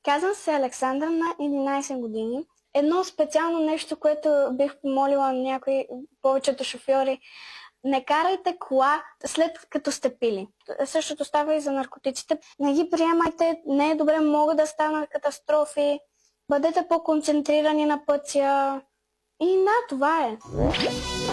Казвам се Александра, на 11 години. Едно специално нещо, което бих помолила на повечето шофьори: не карайте кола след като сте пили. Същото става и за наркотиците. Не ги приемайте, не е добре, могат да станат катастрофи. Бъдете по-концентрирани на пътя. И да, това е.